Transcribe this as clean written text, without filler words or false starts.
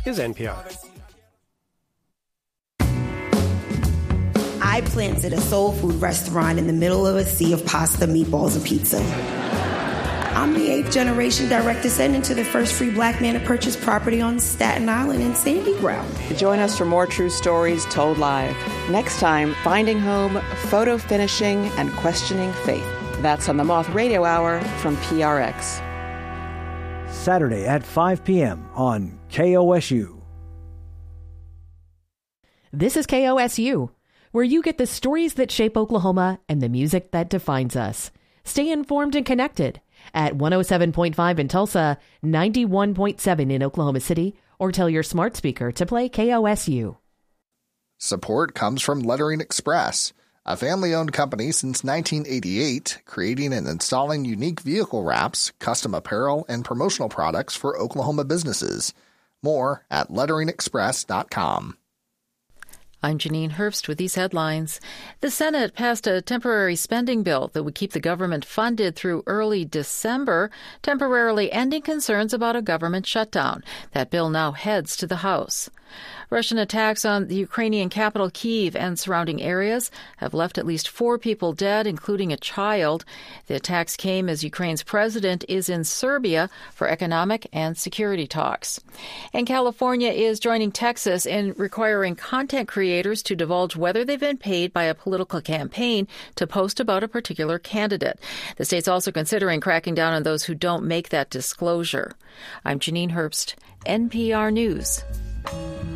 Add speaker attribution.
Speaker 1: is NPR.
Speaker 2: I planted a soul food restaurant in the middle of a sea of pasta, meatballs, and pizza. I'm the 8th generation direct descendant to the first free black man to purchase property on Staten Island and Sandy Ground.
Speaker 3: Join us for more true stories told live. Next time, Finding Home, Photo Finishing, and Questioning Faith. That's on the Moth Radio Hour from PRX.
Speaker 4: Saturday at 5 p.m. on KOSU.
Speaker 5: This is KOSU, where you get the stories that shape Oklahoma and the music that defines us. Stay informed and connected at 107.5 in Tulsa, 91.7 in Oklahoma City, or tell your smart speaker to play KOSU.
Speaker 6: Support comes from Lettering Express, a family-owned company since 1988, creating and installing unique vehicle wraps, custom apparel, and promotional products for Oklahoma businesses. More at letteringexpress.com.
Speaker 7: I'm Janine Herbst with these headlines. The Senate passed a temporary spending bill that would keep the government funded through early December, temporarily ending concerns about a government shutdown. That bill now heads to the House. Russian attacks on the Ukrainian capital Kyiv and surrounding areas have left at least 4 people dead, including a child. The attacks came as Ukraine's president is in Serbia for economic and security talks. And California is joining Texas in requiring content creators to divulge whether they've been paid by a political campaign to post about a particular candidate. The state's also considering cracking down on those who don't make that disclosure. I'm Janine Herbst, NPR News.